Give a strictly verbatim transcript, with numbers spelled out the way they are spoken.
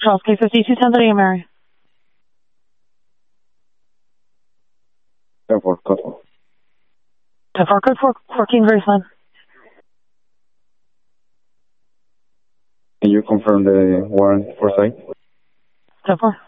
Charles K fifty-two ten thirty, Mary. ten four, code four. ten four, code four, fourteen, Graceland. Can you confirm the warrant for site? ten four.